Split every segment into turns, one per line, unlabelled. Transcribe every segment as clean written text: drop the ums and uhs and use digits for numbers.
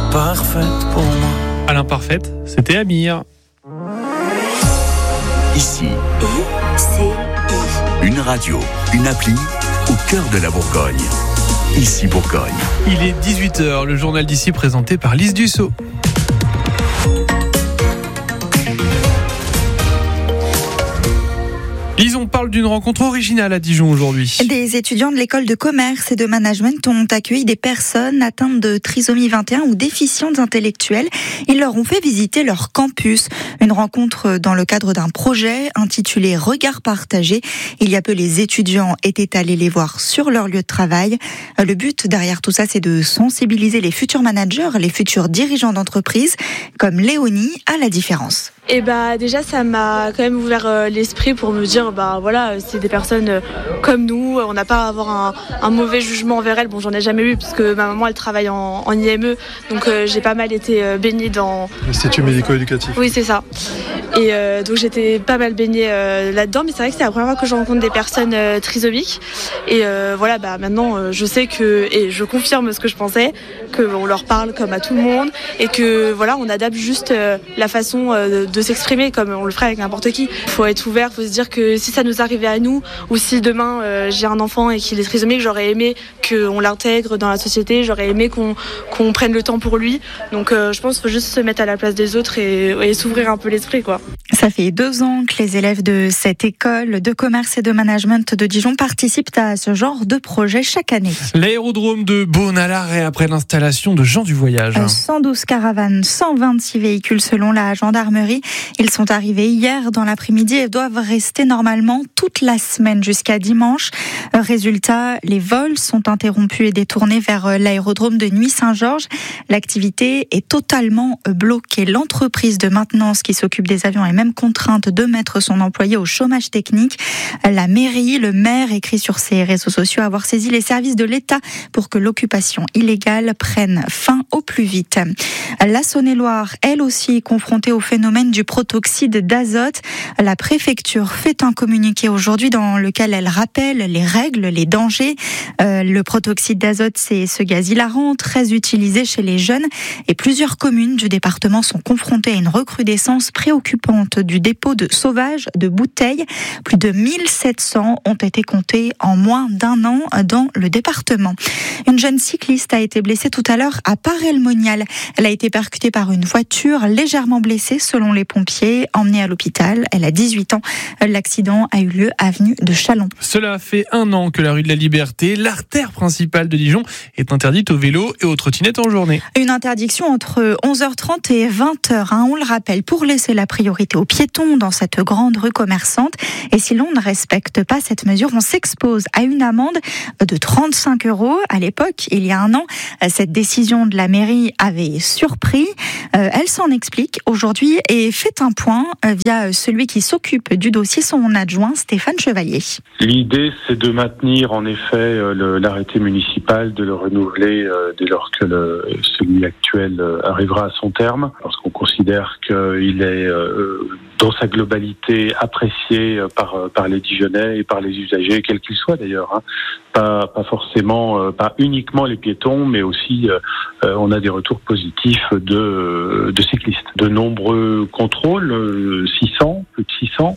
parfaite pour moi.
À l'imparfaite, c'était Amir.
Ici, une radio, une appli au cœur de la Bourgogne. Ici Bourgogne.
Il est 18h, le journal d'ici présenté par Lise Dussault. On parle d'une rencontre originale à Dijon aujourd'hui.
Des étudiants de l'école de commerce et de management ont accueilli des personnes atteintes de trisomie 21 ou déficientes intellectuelles. Ils leur ont fait visiter leur campus. Une rencontre dans le cadre d'un projet intitulé Regard partagé. Il y a peu, les étudiants étaient allés les voir sur leur lieu de travail. Le but derrière tout ça, c'est de sensibiliser les futurs managers, les futurs dirigeants d'entreprise, comme Léonie, à la différence.
Et déjà ça m'a quand même ouvert l'esprit pour me dire voilà, c'est des personnes comme nous, on n'a pas à avoir un mauvais jugement envers elles. Bon, j'en ai jamais eu puisque ma maman elle travaille en IME, donc j'ai pas mal été baignée dans
l'Institut médico-éducatif.
Oui, c'est ça. Et donc j'étais pas mal baignée là-dedans, mais c'est vrai que c'est la première fois que je rencontre des personnes trisomiques. Et maintenant je sais que, et je confirme ce que je pensais, qu'on leur parle comme à tout le monde et que voilà, on adapte juste la façon de s'exprimer comme on le ferait avec n'importe qui. Il faut être ouvert, il faut se dire que si ça nous arrivait à nous, ou si demain j'ai un enfant et qu'il est trisomique, j'aurais aimé qu'on l'intègre dans la société, j'aurais aimé qu'on prenne le temps pour lui. Donc je pense qu'il faut juste se mettre à la place des autres et s'ouvrir un peu l'esprit, quoi.
Ça fait 2 ans que les élèves de cette école de commerce et de management de Dijon participent à ce genre de projet chaque année.
L'aérodrome de Beaune à l'arrêt après l'installation de gens du voyage.
112 caravanes, 126 véhicules selon la gendarmerie. Ils sont arrivés hier dans l'après-midi et doivent rester normalement toute la semaine jusqu'à dimanche. Résultat, les vols sont interrompus et détournés vers l'aérodrome de Nuits-Saint-Georges. L'activité est totalement bloquée. L'entreprise de maintenance qui s'occupe des avions est même contrainte de mettre son employé au chômage technique. La mairie, le maire écrit sur ses réseaux sociaux avoir saisi les services de l'État pour que l'occupation illégale prenne fin au plus vite. La Saône-et-Loire, elle aussi, confrontée au phénomène du protoxyde d'azote. La préfecture fait un communiqué aujourd'hui dans lequel elle rappelle les règles, les dangers. Le protoxyde d'azote, c'est ce gaz hilarant, très utilisé chez les jeunes. Et plusieurs communes du département sont confrontées à une recrudescence préoccupante du dépôt de sauvage de bouteilles. Plus de 1700 ont été comptés en moins d'1 an dans le département. Une jeune cycliste a été blessée tout à l'heure à Paray-le-Monial. Elle a été percutée par une voiture légèrement blessée selon les pompiers, emmenée à l'hôpital. Elle a 18 ans. L'accident a eu lieu avenue de Châlons.
Cela fait 1 an que la rue de la Liberté, l'artère principale de Dijon, est interdite aux vélos et aux trottinettes en journée.
Une interdiction entre 11h30 et 20h, on le rappelle, pour laisser la priorité aux piétons dans cette grande rue commerçante. Et si l'on ne respecte pas cette mesure, on s'expose à une amende de 35 €. À l'époque, il y a 1 an, cette décision de la mairie avait surpris. Elle s'en explique aujourd'hui et fait un point via celui qui s'occupe du dossier, son adjoint Stéphane Chevalier.
L'idée, c'est de maintenir en effet l'arrêté municipal, de le renouveler dès lors que celui actuel arrivera à son terme, parce qu'on considère qu'il est dans sa globalité apprécié par les Dijonnais et par les usagers, quels qu'ils soient d'ailleurs. Pas forcément, pas uniquement les piétons, mais aussi on a des retours positifs de cyclistes. De nombreux contrôles, 600, plus de 600.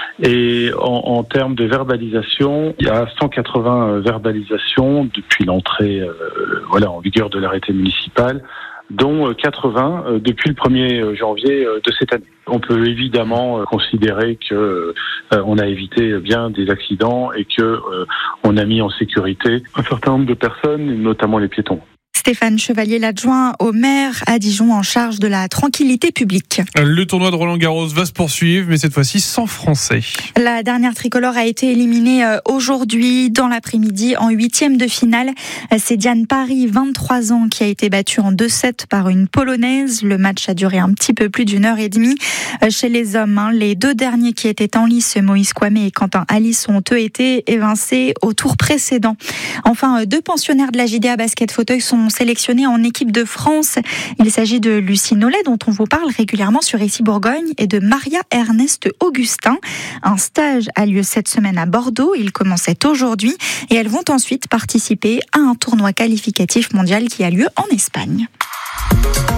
Et en termes de verbalisation, il y a 180 verbalisations depuis l'entrée en vigueur de l'arrêté municipal, dont 80 depuis le 1er janvier de cette année. On peut évidemment considérer que on a évité bien des accidents et que on a mis en sécurité un certain nombre de personnes, notamment les piétons.
Stéphane Chevalier, l'adjoint au maire à Dijon en charge de la tranquillité publique.
Le tournoi de Roland-Garros va se poursuivre, mais cette fois-ci sans Français.
La dernière tricolore a été éliminée aujourd'hui dans l'après-midi en 8e de finale. C'est Diane Parry, 23 ans, qui a été battue en 2-7 par une Polonaise. Le match a duré un petit peu plus d'1h30. Chez les hommes, les 2 derniers qui étaient en lice, Moïse Kwame et Quentin Alice, ont eux été évincés au tour précédent. Enfin, 2 pensionnaires de la JDA Basket Fauteuil sont sélectionnés en équipe de France. Il s'agit de Lucie Nollet, dont on vous parle régulièrement sur Ici Bourgogne, et de Maria Ernest Augustin. Un stage a lieu cette semaine à Bordeaux. Il commençait aujourd'hui et elles vont ensuite participer à un tournoi qualificatif mondial qui a lieu en Espagne.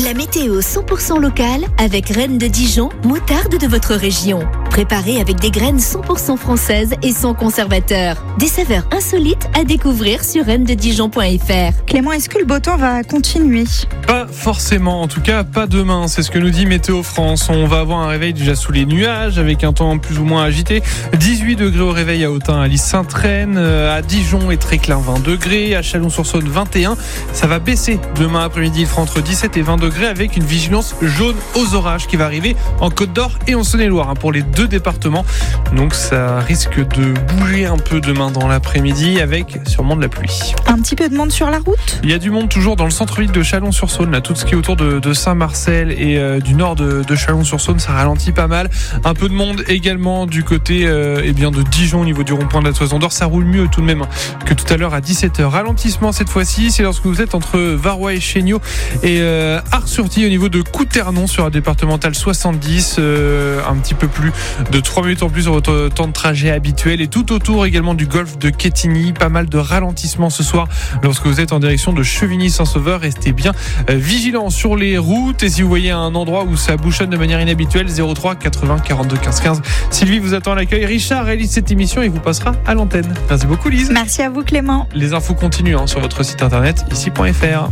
La météo 100% locale avec Rennes de Dijon, moutarde de votre région. Préparée avec des graines 100% françaises et sans conservateur. Des saveurs insolites à découvrir sur rennededijon.fr.
Clément, est-ce que le beau temps va continuer ?
Pas forcément, en tout cas pas demain, c'est ce que nous dit Météo France. On va avoir un réveil déjà sous les nuages avec un temps plus ou moins agité. 18 degrés au réveil à Autun, à Lys-Sainte-Reine, à Dijon et Tréclin 20 degrés, à Chalon-sur-Saône 21. Ça va baisser demain après-midi, il fera entre 17 et 20 degrés avec une vigilance jaune aux orages qui va arriver en Côte d'Or et en Saône-et-Loire pour les deux départements. Donc ça risque de bouger un peu demain dans l'après-midi avec sûrement de la pluie.
Un petit peu de monde sur la route ?
Il y a du monde toujours dans le centre-ville de Chalon-sur-Saône, là, tout ce qui est autour de Saint-Marcel et du nord de Chalon-sur-Saône, ça ralentit pas mal. Un peu de monde également du côté de Dijon au niveau du rond-point de la Toison d'Or. Ça roule mieux tout de même que tout à l'heure à 17h. Ralentissement cette fois-ci, c'est lorsque vous êtes entre Varois et Chéniaux et Ars-sur-Tille au niveau de Couternon sur la départementale 70. Un petit peu plus de 3 minutes en plus sur votre temps de trajet habituel. Et tout autour également du golfe de Quetigny. Pas mal de ralentissement ce soir lorsque vous êtes en direction de Chevigny-Saint-Sauveur. Restez bien vigilants sur les routes. Et si vous voyez un endroit où ça bouchonne de manière inhabituelle, 03 80 42 15 15. Sylvie vous attend à l'accueil. Richard réalise cette émission et vous passera à l'antenne. Merci beaucoup Lise.
Merci à vous Clément.
Les infos continuent sur votre site internet ici.fr.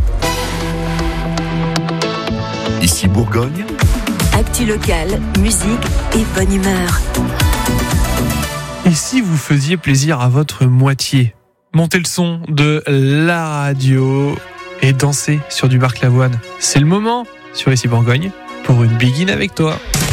Ici Bourgogne.
Actu locale, musique et bonne humeur.
Et si vous faisiez plaisir à votre moitié, montez le son de la radio et dansez sur du Marc Lavoine. C'est le moment sur Ici Bourgogne pour une Begin avec toi.